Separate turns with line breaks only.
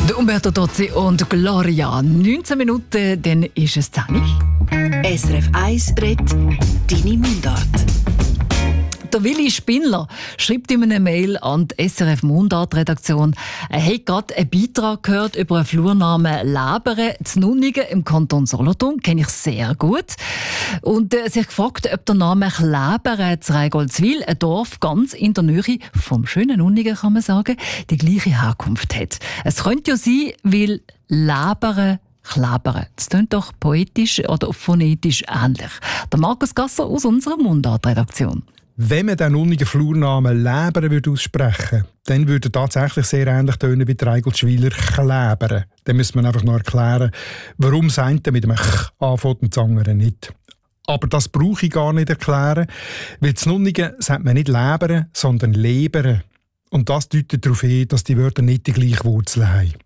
Der Umberto Tozzi und Gloria. 19 Minuten, dann ist es 10 Uhr.
SRF 1 redet deine Mundart.
Der Willi Spindler schreibt in einer Mail an die SRF Mundart-Redaktion, er hat gerade einen Beitrag gehört über einen Flurnamen Läbere zu Nunnigen im Kanton Solothurn. Kenne ich sehr gut. Und sich gefragt, ob der Name Läbere zu Reigoldswil, ein Dorf ganz in der Nähe vom schönen Nunnigen, kann man sagen, die gleiche Herkunft hat. Es könnte ja sein, weil Läbere Klebern. Das klingt doch poetisch oder phonetisch ähnlich. Der Markus Gasser aus unserer Mundart-Redaktion.
Wenn man den nunnigen Flurnamen Läbere aussprechen würde, dann würde er tatsächlich sehr ähnlich tönen wie die Reigoldswiler Klebere. Dann müsste man einfach noch erklären, warum das eine mit einem Ch anfängt und das andere nicht. Aber das brauche ich gar nicht erklären, weil in Nunnigen sagt man nicht Läbere, sondern Lebere. Und das deutet darauf hin, dass die Wörter nicht die gleiche Wurzel haben.